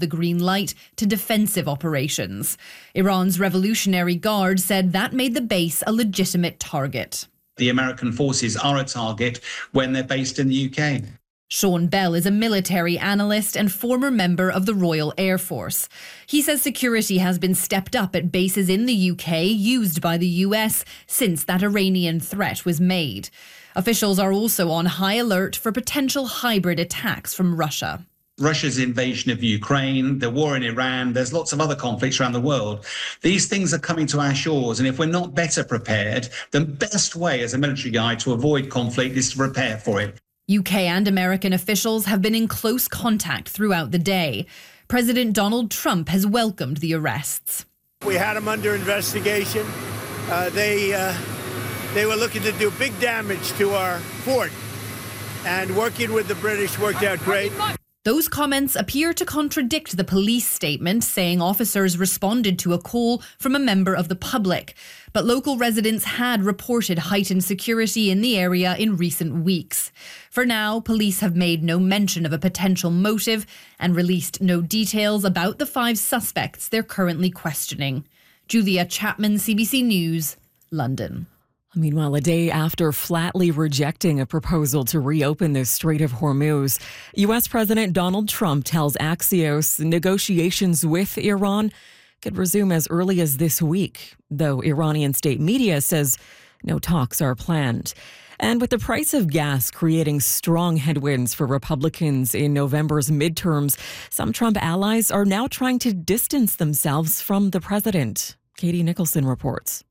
the green light to defensive operations. Iran's Revolutionary Guard said that made the base a legitimate target. The American forces are a target when they're based in the UK. Sean Bell is a military analyst and former member of the Royal Air Force. He says security has been stepped up at bases in the UK used by the US since that Iranian threat was made. Officials are also on high alert for potential hybrid attacks from Russia. Russia's invasion of Ukraine, the war in Iran, there's lots of other conflicts around the world. These things are coming to our shores, and if we're not better prepared, the best way as a military guy to avoid conflict is to prepare for it. UK and American officials have been in close contact throughout the day. President Donald Trump has welcomed the arrests. We had them under investigation. They were looking to do big damage to our fort, and working with the British worked out great. Those comments appear to contradict the police statement saying officers responded to a call from a member of the public. But local residents had reported heightened security in the area in recent weeks. For now, police have made no mention of a potential motive and released no details about the 5 suspects they're currently questioning. Julia Chapman, CBC News, London. Meanwhile, a day after flatly rejecting a proposal to reopen the Strait of Hormuz, U.S. President Donald Trump tells Axios negotiations with Iran could resume as early as this week, though Iranian state media says no talks are planned. And with the price of gas creating strong headwinds for Republicans in November's midterms, some Trump allies are now trying to distance themselves from the president. Katie Nicholson reports.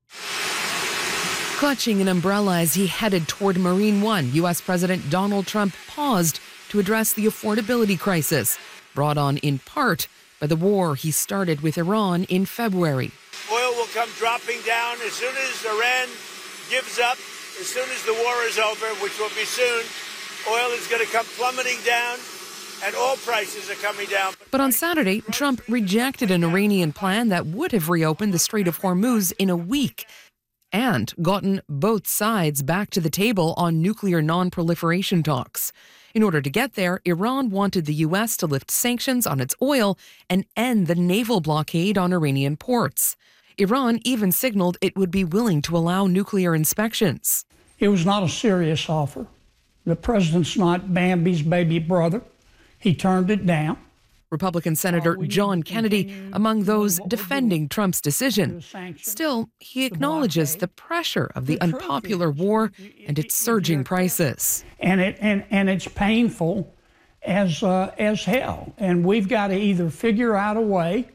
Clutching an umbrella as he headed toward Marine One, U.S. President Donald Trump paused to address the affordability crisis, brought on in part by the war he started with Iran in February. Oil will come dropping down as soon as Iran gives up, as soon as the war is over, which will be soon. Oil is going to come plummeting down, and all prices are coming down. But on Saturday, Trump rejected an Iranian plan that would have reopened the Strait of Hormuz in a week, and gotten both sides back to the table on nuclear non-proliferation talks. In order to get there, Iran wanted the U.S. to lift sanctions on its oil and end the naval blockade on Iranian ports. Iran even signaled it would be willing to allow nuclear inspections. It was not a serious offer. The president's not Bambi's baby brother. He turned it down. Republican Senator John Kennedy among those defending Trump's decision. Still, he acknowledges the pressure of the unpopular war and its surging prices. And it's painful as hell. And we've got to either figure out a way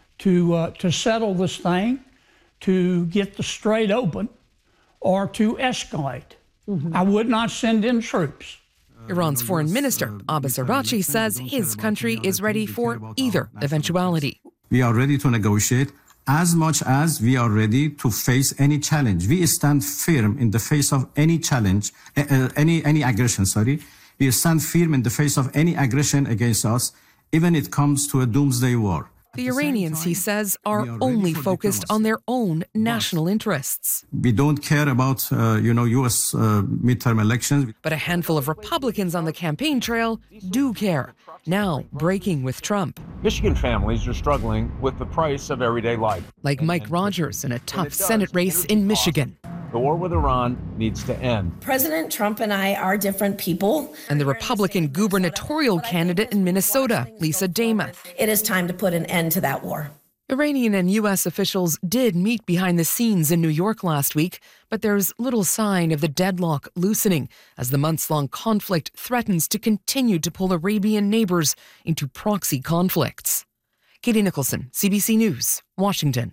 to settle this thing, to get the strait open, or to escalate. I would not send in troops. Iran's foreign minister, Abbas Araghchi, says his country is ready for either eventuality. We are ready to negotiate as much as we are ready to face any challenge. We stand firm in the face of any challenge, any aggression, We stand firm in the face of any aggression against us, even if it comes to a doomsday war. The Iranians, he says, are only focused on their own national interests. We don't care about, U.S. midterm elections. But a handful of Republicans on the campaign trail do care, now breaking with Trump. Michigan families are struggling with the price of everyday life. Like Mike Rogers in a tough Senate race in Michigan. The war with Iran needs to end. President Trump and I are different people. And the Republican gubernatorial candidate in Minnesota, Lisa Demuth. It is time to put an end to that war. Iranian and U.S. officials did meet behind the scenes in New York last week, but there's little sign of the deadlock loosening as the months-long conflict threatens to continue to pull Arabian neighbors into proxy conflicts. Katie Nicholson, CBC News, Washington.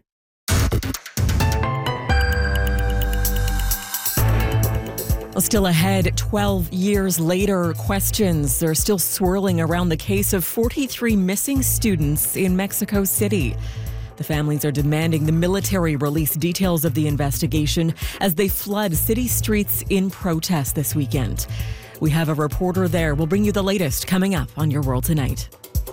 Still ahead, 12 years later, questions are still swirling around the case of 43 missing students in Mexico City. The families are demanding the military release details of the investigation as they flood city streets in protest this weekend. We have a reporter there. We'll bring you the latest coming up on Your World Tonight.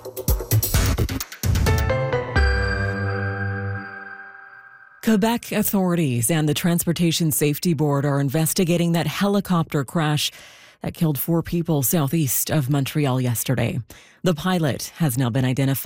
Quebec authorities and the Transportation Safety Board are investigating that helicopter crash that killed 4 people southeast of Montreal yesterday. The pilot has now been identified.